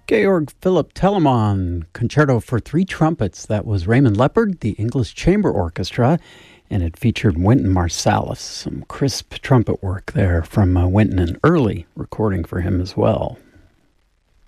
Georg Philipp Telemann, Concerto for Three Trumpets. That was Raymond Leppard, the English Chamber Orchestra, and it featured Wynton Marsalis. Some crisp trumpet work there from Wynton, an early recording for him as well.